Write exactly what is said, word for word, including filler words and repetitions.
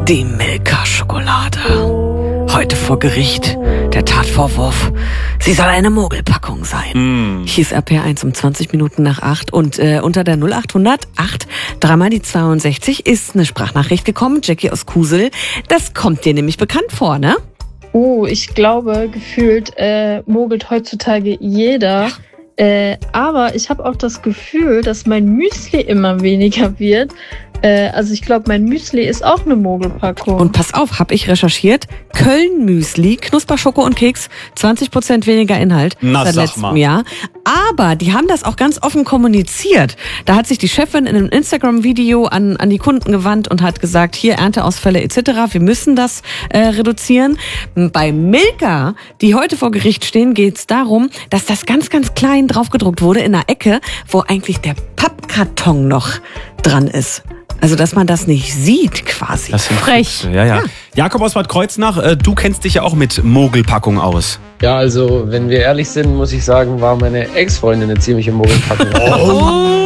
Die Milka-Schokolade. Heute vor Gericht. Der Tatvorwurf, sie soll eine Mogelpackung sein. Mm. Hieß R P eins um zwanzig Minuten nach acht. Und äh, unter der null achthundert acht dreimal die zweiundsechzig ist eine Sprachnachricht gekommen. Jackie aus Kusel. Das kommt dir nämlich bekannt vor, ne? Oh, ich glaube, gefühlt äh, mogelt heutzutage jeder. Äh, aber ich habe auch das Gefühl, dass mein Müsli immer weniger wird. Äh, also ich glaube, mein Müsli ist auch eine Mogelpackung. Und pass auf, habe ich recherchiert. Köln-Müsli, Knusper, Schoko und Keks, zwanzig Prozent weniger Inhalt Na, seit sag letztem mal. Jahr. Aber die haben das auch ganz offen kommuniziert. Da hat sich die Chefin in einem Instagram-Video an, an die Kunden gewandt und hat gesagt, hier Ernteausfälle et cetera. Wir müssen das äh, reduzieren. Bei Milka, die heute vor Gericht stehen, geht es darum, dass das ganz, ganz klein draufgedruckt wurde in einer Ecke, wo eigentlich der Pappkarton noch dran ist. Also, dass man das nicht sieht, quasi. Das sind frech. Ja, ja, ja. Jakob aus Bad Kreuznach, äh, du kennst dich ja auch mit Mogelpackung aus. Ja, also, wenn wir ehrlich sind, muss ich sagen, war meine Ex-Freundin eine ziemliche Mogelpackung. Oh.